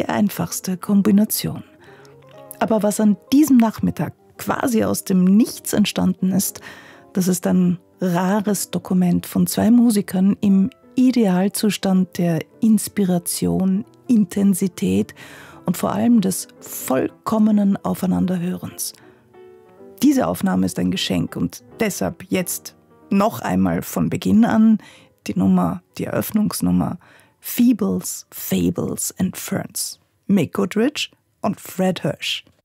einfachste Kombination. Aber was an diesem Nachmittag quasi aus dem Nichts entstanden ist, das ist ein rares Dokument von 2 Musikern im Idealzustand der Inspiration, Intensität und vor allem des vollkommenen Aufeinanderhörens. Diese Aufnahme ist ein Geschenk und deshalb jetzt noch einmal von Beginn an die Eröffnungsnummer Feebles, Fables and Ferns, Mick Goodrich und Fred Hersch.